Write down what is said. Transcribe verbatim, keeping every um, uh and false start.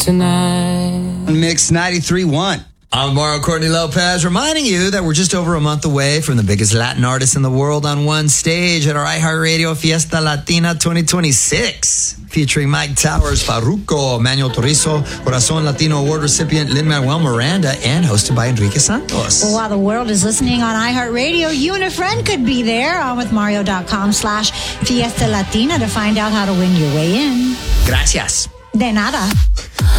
tonight. Mix ninety-three point one. I'm Mario Courtney Lopez, reminding you that we're just over a month away from the biggest Latin artists in the world on one stage at our iHeartRadio Fiesta Latina twenty twenty-six, featuring Mike Towers, Farruko, Manuel Turizo, Corazon Latino Award recipient Lin-Manuel Miranda, and hosted by Enrique Santos. Well, while the world is listening on iHeartRadio, you and a friend could be there on with Mario.com slash Fiesta Latina to find out how to win your way in. Gracias. De nada.